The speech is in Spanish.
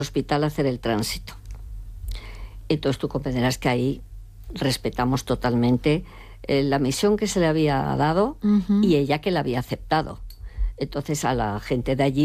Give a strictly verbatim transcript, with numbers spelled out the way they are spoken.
hospital a hacer el tránsito. Entonces tú comprenderás que ahí respetamos totalmente eh, la misión que se le había dado uh-huh. y ella que la había aceptado. Entonces a la gente de allí